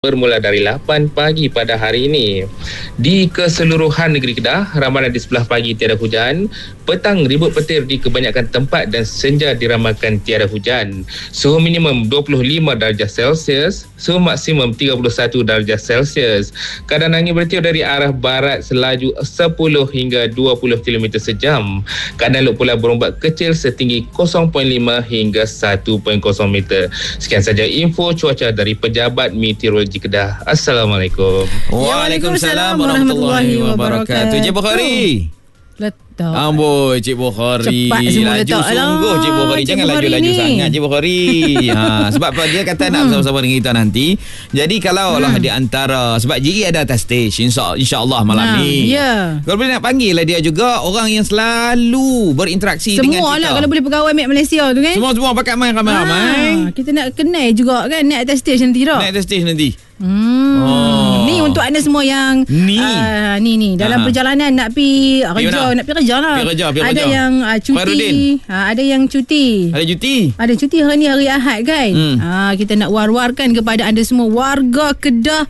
Bermula dari 8 pagi pada hari ini. Di keseluruhan negeri Kedah, ramalan di sebelah pagi tiada hujan, petang ribut petir di kebanyakan tempat dan senja diramalkan tiada hujan. Suhu minimum 25 darjah Celsius, suhu maksimum 31 darjah Celsius. Keadaan angin bertiup dari arah barat selaju 10 hingga 20 km sejam. Keadaan laut pula berombak kecil setinggi 0.5 hingga 1.0 meter. Sekian saja info cuaca dari Pejabat Meteorologi Kedah. Assalamualaikum. Waalaikumsalam warahmatullahi wabarakatuh. Cik Bukhari. Letak. Amboi Cik Bukhari. Cepat semua laju letak. sungguh Cik Bukhari. Jangan laju-laju sangat Cik Bukhari. Sebab dia kata nak bersama-sama dengan kita nanti. Jadi kalau lah di antara, sebab GE ada atas stage insya-Allah malam ni. Ya. Kalau boleh nak panggil lah dia juga orang yang selalu berinteraksi Semua dengan kita. Semua lah kalau boleh pegawai Mac Malaysia tu kan. Semua pakai main ramai-ramai. Kita nak kenal juga kan naik atas stage nanti tak? Naik atas stage nanti. Ni untuk anda semua yang ni dalam perjalanan nak pergi kerja, nak pergi kerja lah. Ada yang cuti, ada yang cuti. Ada cuti hari ni hari Ahad kan. Kita nak war-warkan kepada anda semua warga Kedah,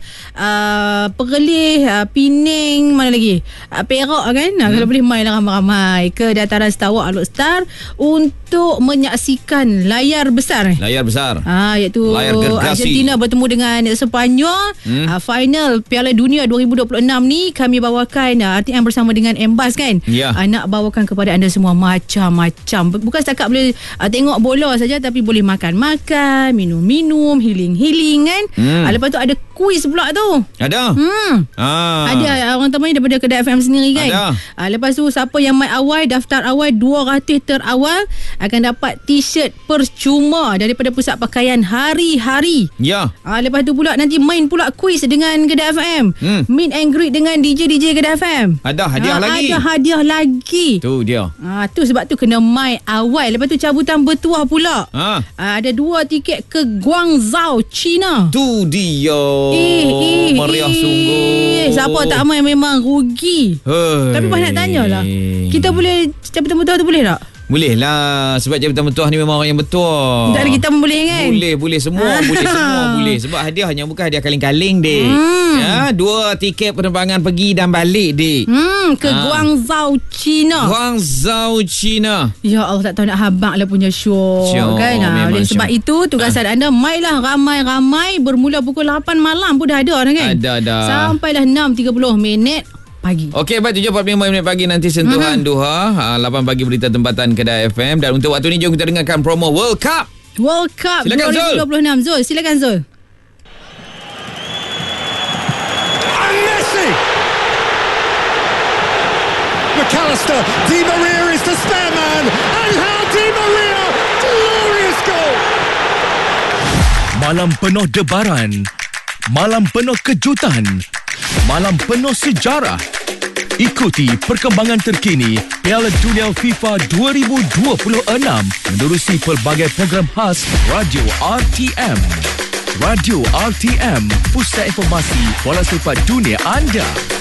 Perlis, Pening, mana lagi? Perak kan. Kalau boleh mai lah ramai-ramai ke dataran Sarawak Alok Star untuk menyaksikan layar besar. Iaitu layar gergasi. Argentina bertemu dengan Sepanyol. Final Piala Dunia 2026 ni kami bawakan RTM bersama dengan Embas kan. Nak bawakan kepada anda semua macam-macam. Bukan setakat boleh tengok bola saja, tapi boleh makan, minum, healing kan. Lepas tu ada kuis pula tu. Ada? Ada orang teman daripada Kedah FM sendiri kan. Lepas tu siapa yang mai awal, daftar awal 200 terawal akan dapat t-shirt percuma daripada pusat pakaian hari-hari. Lepas tu pula nanti main pula kuis dengan Kedah FM. Meet and greet dengan DJ Kedah FM. Ada hadiah lagi. Ada hadiah lagi. Tu dia. Tu sebab tu kena mai awal. Lepas tu cabutan bertuah pula. Ada 2 tiket ke Guangzhou, China. Tu dia. Meriah sungguh. Siapa tak mai memang rugi. Tapi pas nak tanyalah, kita boleh cabutan bertuah tu boleh tak? Boleh lah. Sebab jabatan bertuah ni memang orang yang bertuah. Tak ada kita pun boleh kan? Boleh semua. Boleh. Sebab hadiahnya bukan hadiah kaling-kaling dek. 2 tiket penerbangan pergi dan balik dek. Ke Guangzhou, China. Ya Allah, tak tahu nak habaq lah punya show kan. Oleh sebab itu tugasan anda mailah ramai-ramai. Bermula pukul 8 malam pun dah ada kan? Ada. Sampailah 6.30 pagi. Okey, baik 7.45 minit pagi nanti sentuhan duha. 8 pagi berita tempatan Kedah FM. Dan untuk waktu ni jom kita dengarkan promo World Cup Silakan 2026 Zul. Silakan Zul. Messi, McAllister, Di Maria is the spare man, Angel Di Maria, glorious goal. Malam penuh debaran, malam penuh kejutan, malam penuh sejarah. Ikuti perkembangan terkini Piala Dunia FIFA 2026 menerusi pelbagai program khas Radio RTM. Radio RTM, pusat informasi bola sepak dunia anda.